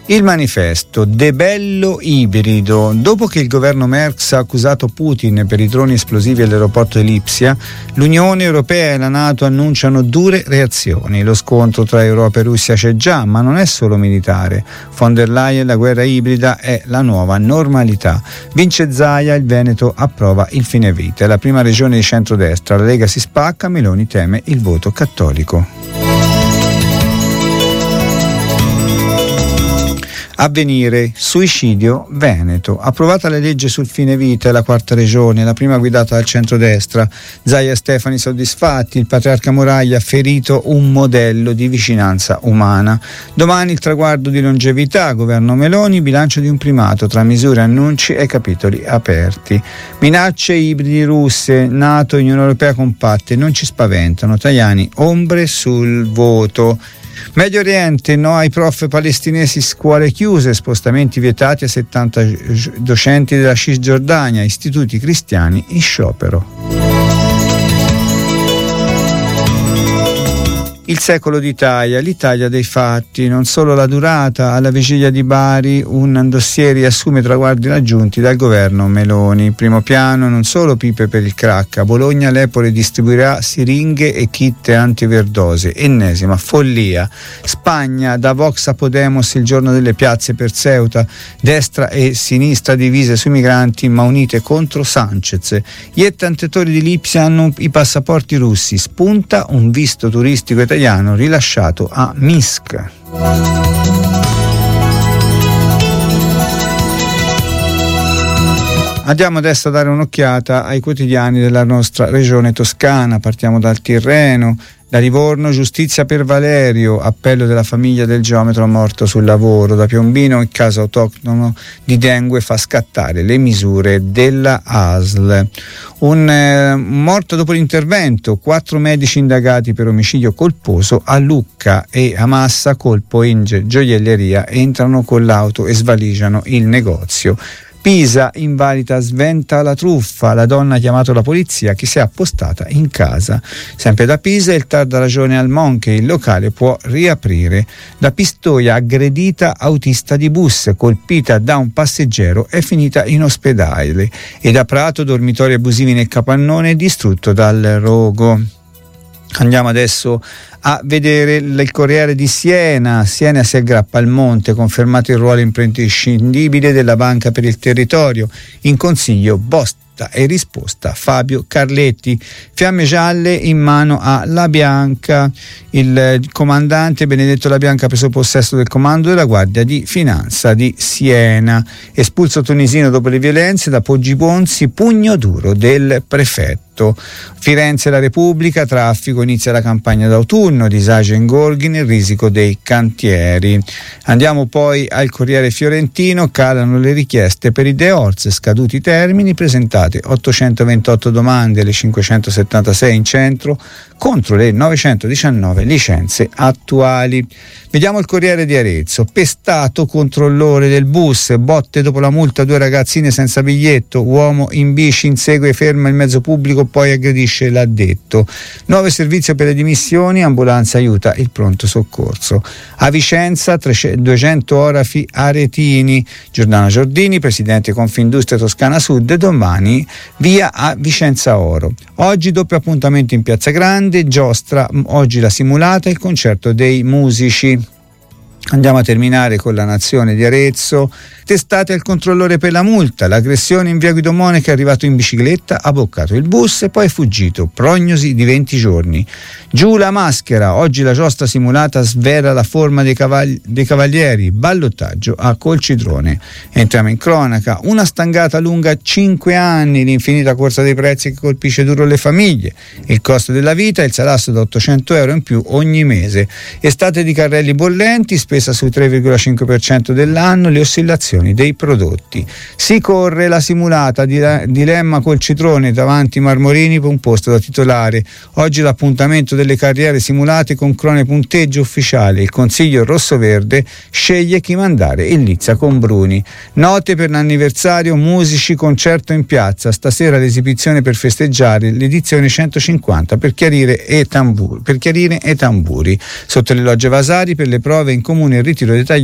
Il manifesto debello ibrido. Dopo che il governo Merkel ha accusato Putin per i droni esplosivi all'aeroporto di Lipsia, l'Unione Europea e la NATO annunciano dure reazioni. Lo scontro tra Europa e Russia c'è già, ma non è solo militare. Von der Leyen, la guerra ibrida è la nuova normalità. Vince Zaia, il Veneto approva il fine vita. È la prima regione di centrodestra, la Lega si spacca, Meloni teme il voto cattolico. Avvenire, suicidio, Veneto. Approvata la legge sul fine vita, è la quarta regione, la prima guidata dal centrodestra. Zaia e Stefani soddisfatti, il patriarca Moraglia ha ferito un modello di vicinanza umana. Domani il traguardo di longevità, governo Meloni, bilancio di un primato tra misure, annunci e capitoli aperti. Minacce ibridi russe, NATO e Unione Europea compatte, non ci spaventano. Tajani, ombre sul voto. Medio Oriente, no ai prof palestinesi, scuole chiuse, spostamenti vietati a 70 docenti della Cisgiordania, istituti cristiani in sciopero. Il secolo d'Italia, l'Italia dei fatti, non solo la durata. Alla vigilia di Bari un dossier riassume traguardi raggiunti dal governo Meloni. Primo piano, non solo pipe per il crack, a Bologna l'Epore distribuirà siringhe e kit antiverdose, ennesima follia. Spagna, da Vox a Podemos il giorno delle piazze per Ceuta, destra e sinistra divise sui migranti ma unite contro Sanchez. Gli attentori di Lipsia hanno i passaporti russi, spunta un visto turistico italiano rilasciato a Minsk. Andiamo adesso a dare un'occhiata ai quotidiani della nostra regione toscana. Partiamo dal Tirreno. Da Livorno, giustizia per Valerio, appello della famiglia del geometro morto sul lavoro. Da Piombino, il caso autoctono di dengue fa scattare le misure della ASL. Un morto dopo l'intervento, 4 medici indagati per omicidio colposo a Lucca, e a Massa, colpo in gioielleria, entrano con l'auto e svaligiano il negozio. Pisa, invalida sventa la truffa, la donna ha chiamato la polizia che si è appostata in casa. Sempre da Pisa, il TAR dà ragione al Monche, il locale può riaprire. Da Pistoia, aggredita autista di bus, colpita da un passeggero, è finita in ospedale. E da Prato, dormitori abusivi nel capannone, distrutto dal rogo. Andiamo adesso a vedere il Corriere di Siena. Siena si aggrappa al monte, confermato il ruolo imprescindibile della Banca per il Territorio. In consiglio bosta e risposta Fabio Carletti. Fiamme gialle in mano a La Bianca. Il comandante Benedetto La Bianca ha preso possesso del comando della Guardia di Finanza di Siena. Espulso tunisino dopo le violenze, da Poggi Bonzi, pugno duro del prefetto. Firenze, la Repubblica, traffico, inizia la campagna d'autunno, disagio in Gorghi nel risico dei cantieri. Andiamo poi al Corriere Fiorentino, calano le richieste per i Deorz, scaduti i termini, presentate 828 domande, le 576 in centro contro le 919 licenze attuali. Vediamo il Corriere di Arezzo. Pestato controllore del bus, botte dopo la multa, 2 ragazzine senza biglietto, uomo in bici insegue e ferma il mezzo pubblico, poi aggredisce l'addetto. Nuovo servizio per le dimissioni, ambulanza aiuta il pronto soccorso. A Vicenza 200 orafi aretini. Giordano Giordini, presidente Confindustria Toscana Sud, domani via a Vicenza Oro. Oggi doppio appuntamento in Piazza Grande, giostra, oggi la simulata e il concerto dei musici. Andiamo a terminare con La Nazione di Arezzo. Testate al controllore per la multa, l'aggressione in via Guido Moneca, è arrivato in bicicletta, ha bloccato il bus e poi è fuggito, prognosi di 20 giorni. Giù la maschera, oggi la giostra simulata svela la forma dei cavalieri, ballottaggio a Colcidrone. Entriamo in cronaca, una stangata lunga 5 anni, l'infinita corsa dei prezzi che colpisce duro le famiglie, il costo della vita, il salasso da 800 euro in più ogni mese, estate di carrelli bollenti, spesa sul 3,5% dell'anno, le oscillazioni dei prodotti. Si corre la simulata, dilemma Colcitrone davanti Marmorini per un posto da titolare. Oggi l'appuntamento delle carriere simulate con crone punteggio ufficiale. Il consiglio rossoverde sceglie chi mandare in lizza con Bruni. Note per l'anniversario, musici, concerto in piazza. Stasera l'esibizione per festeggiare l'edizione 150 per chiarire e tamburi. Sotto le logge Vasari per le prove in comune il ritiro dei